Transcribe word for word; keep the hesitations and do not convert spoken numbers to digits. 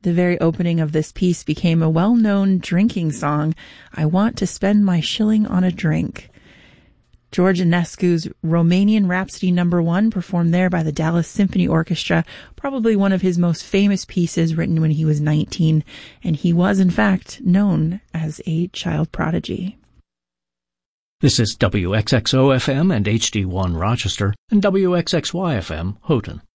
The very opening of this piece became a well-known drinking song, I Want to Spend My Shilling on a Drink. George Enescu's Romanian Rhapsody Number One, performed there by the Dallas Symphony Orchestra, probably one of his most famous pieces, written when he was nineteen, and he was, in fact, known as a child prodigy. This is W X X O F M and H D one Rochester and W X X Y F M Houghton.